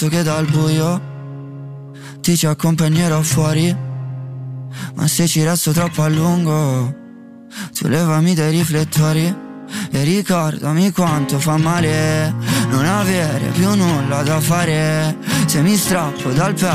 che dal buio ti ci accompagnerò fuori, ma se ci resto troppo a lungo tu levami dai riflettori e ricordami quanto fa male non avere più nulla da fare. Se mi strappo dal petto